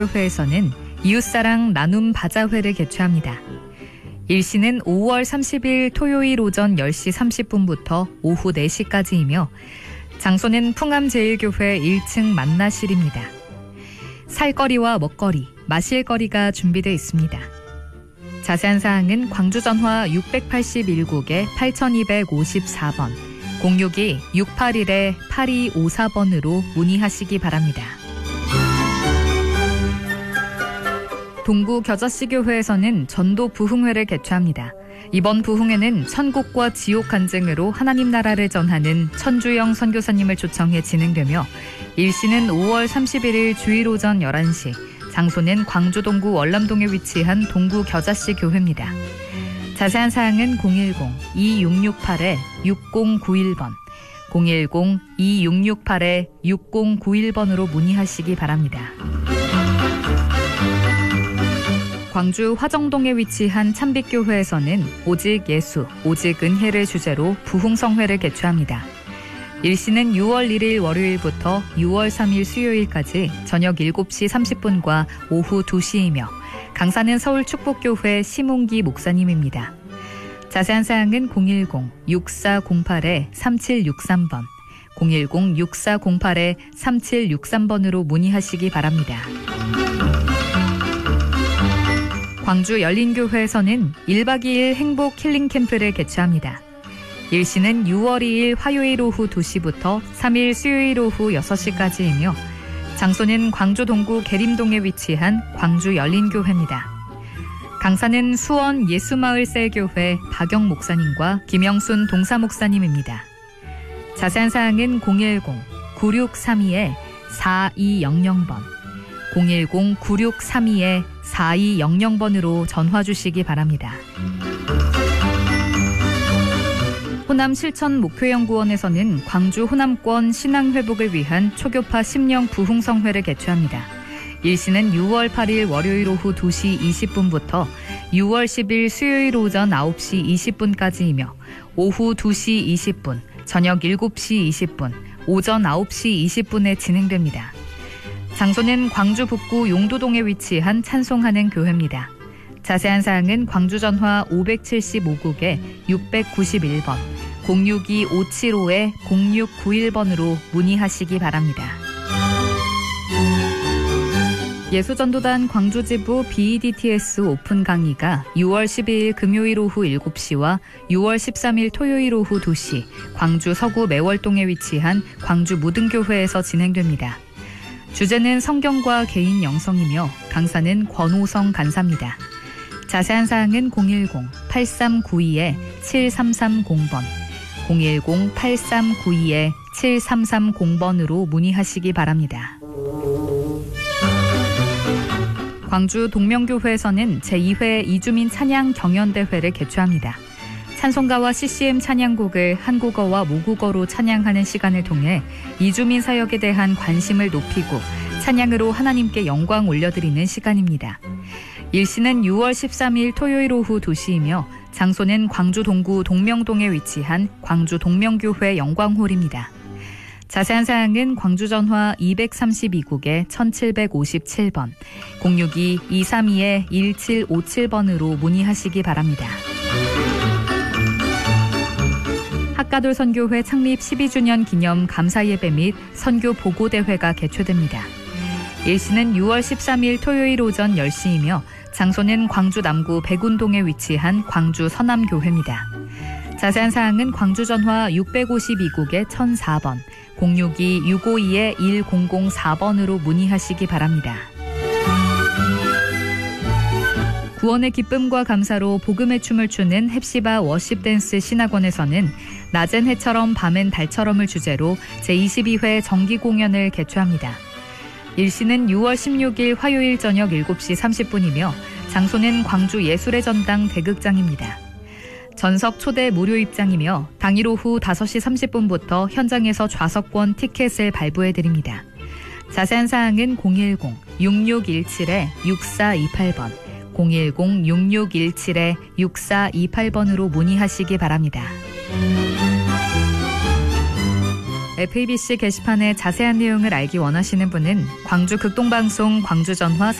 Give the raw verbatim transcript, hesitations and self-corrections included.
회에서는 이웃사랑 나눔 바자회를 개최합니다. 일시는 오월 삼십일 토요일 오전 열 시 삼십 분부터 오후 네 시까지이며 장소는 풍암제일교회 일 층 만나실입니다. 살거리와 먹거리, 마실거리가 준비되어 있습니다. 자세한 사항은 광주전화 육백팔십일 국에 팔이오오사 번, 공육이 육팔일 팔이오사 번으로 문의하시기 바랍니다. 동구 겨자씨교회에서는 전도 부흥회를 개최합니다. 이번 부흥회는 천국과 지옥 간증으로 하나님 나라를 전하는 천주영 선교사님을 초청해 진행되며 일시는 오월 삼십일일 주일 오전 열한 시, 장소는 광주 동구 월남동에 위치한 동구 겨자씨 교회입니다. 자세한 사항은 공일공 이육육팔 육공구일 번, 공일공 이육육팔 육공구일 번으로 문의하시기 바랍니다. 광주 화정동에 위치한 참빛교회에서는 오직 예수, 오직 은혜를 주제로 부흥성회를 개최합니다. 일시는 유월 일일 월요일부터 유월 삼일 수요일까지 저녁 일곱 시 삼십 분과 오후 두 시이며 강사는 서울축복교회 심웅기 목사님입니다. 자세한 사항은 공일공 육사공팔 삼칠육삼 번, 공일공 육사공팔 삼칠육삼 번으로 문의하시기 바랍니다. 광주 열린교회에서는 일박 이일 행복 힐링 캠프를 개최합니다. 일시는 유월 이일 화요일 오후 두 시부터 삼일 수요일 오후 여섯 시까지이며 장소는 광주 동구 계림동에 위치한 광주 열린교회입니다. 강사는 수원 예수마을셀교회 박영 목사님과 김영순 동사 목사님입니다. 자세한 사항은 공일공 구육삼이 사이영영 번, 공일공 구육삼이 사이영영 번으로 전화 주시기 바랍니다. 호남 실천 목표연구원에서는 광주 호남권 신앙회복을 위한 초교파 십 년 부흥성회를 개최합니다. 일시는 유월 팔일 월요일 오후 두 시 이십 분부터 유월 십일 수요일 오전 아홉 시 이십 분까지이며 오후 두 시 이십 분, 저녁 일곱 시 이십 분, 오전 아홉 시 이십 분에 진행됩니다. 장소는 광주 북구 용도동에 위치한 찬송하는 교회입니다. 자세한 사항은 광주전화 오백칠십오 국에 육백구십일 번, 공육이 오칠오 공육구일 번으로 문의하시기 바랍니다. 예수전도단 광주지부 비이디티에스 오픈 강의가 유월 십이일 금요일 오후 일곱 시와 유월 십삼일 토요일 오후 두 시 광주 서구 매월동에 위치한 광주 무등교회에서 진행됩니다. 주제는 성경과 개인 영성이며 강사는 권호성 간사입니다. 자세한 사항은 공일공 팔삼구이 칠삼삼공 번, 공일공 팔삼구이 칠삼삼공 번으로 문의하시기 바랍니다. 광주 동명교회에서는 제이 회 이주민 찬양 경연대회를 개최합니다. 찬송가와 씨씨엠 찬양곡을 한국어와 모국어로 찬양하는 시간을 통해 이주민 사역에 대한 관심을 높이고 찬양으로 하나님께 영광 올려드리는 시간입니다. 일시는 유월 십삼일 토요일 오후 두 시이며 장소는 광주 동구 동명동에 위치한 광주 동명교회 영광홀입니다. 자세한 사항은 광주전화 이백삼십이 국에 천칠백오십칠 번, 공육이 이삼이 일칠오칠 번으로 문의하시기 바랍니다. 학가돌 선교회 창립 십이 주년 기념 감사예배 및 선교 보고대회가 개최됩니다. 일시는 유월 십삼일 토요일 오전 열 시이며 장소는 광주 남구 백운동에 위치한 광주 서남교회입니다. 자세한 사항은 광주전화 육백오십이 국에 천사 번, 공육이 육오이 일공공사 번으로 문의하시기 바랍니다. 구원의 기쁨과 감사로 복음의 춤을 추는 헵시바 워십댄스 신학원에서는 낮엔 해처럼 밤엔 달처럼을 주제로 제이십이 회 정기 공연을 개최합니다. 일시는 유월 십육일 화요일 저녁 일곱 시 삼십 분이며 장소는 광주 예술의 전당 대극장입니다. 전석 초대 무료 입장이며 당일 오후 다섯 시 삼십 분부터 현장에서 좌석권 티켓을 발부해드립니다. 자세한 사항은 공일공 육육일칠 육사이팔 번, 공일공 육육일칠 육사이팔 번으로 문의하시기 바랍니다. 에프이비씨 게시판에 자세한 내용을 알기 원하시는 분은 광주 극동방송 광주전화